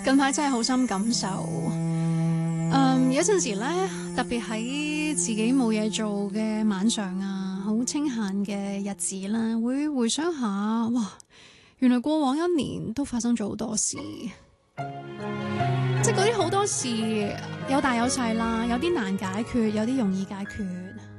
近排真係好深感受。有陣時咧，特別喺自己冇嘢做嘅晚上啊，好清閒嘅日子啦，會回想下，哇，原來過往一年都發生咗好多事，即係嗰啲好多事有大有細啦，有啲難解決，有啲容易解決。